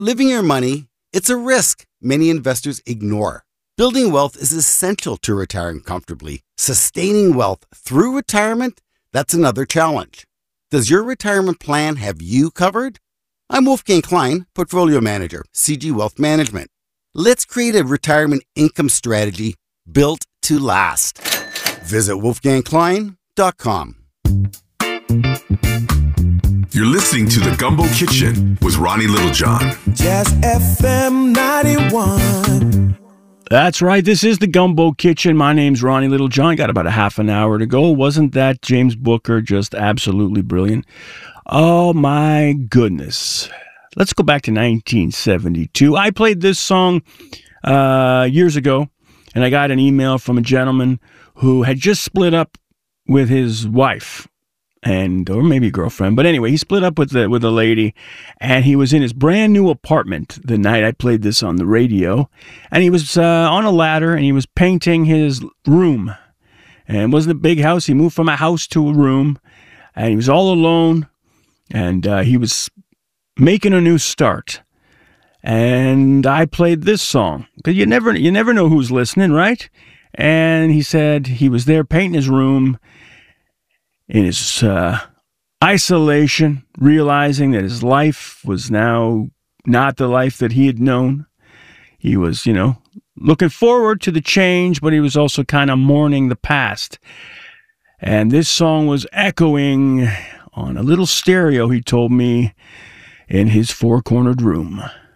Living your money, it's a risk many investors ignore. Building wealth is essential to retiring comfortably. Sustaining wealth through retirement, that's another challenge. Does your retirement plan have you covered? I'm Wolfgang Klein, Portfolio Manager, CG Wealth Management. Let's create a retirement income strategy built to last. Visit wolfgangklein.com. You're listening to The Gumbo Kitchen with Ronnie Littlejohn. Jazz FM 91. That's right. This is The Gumbo Kitchen. My name's Ronnie Littlejohn. Got about a half an hour to go. Wasn't that James Booker just absolutely brilliant? Oh, my goodness. Let's go back to 1972. I played this song years ago, and I got an email from a gentleman who had just split up with his wife. Or maybe a girlfriend. But anyway, he split up with a lady, and he was in his brand new apartment the night I played this on the radio. And he was on a ladder, and he was painting his room. And it wasn't a big house. He moved from a house to a room, and he was all alone, and he was making a new start. And I played this song, because you never know who's listening, right? And he said he was there painting his room, in his isolation, realizing that his life was now not the life that he had known. He was, looking forward to the change, but he was also kind of mourning the past. And this song was echoing on a little stereo, he told me, in his four-cornered room.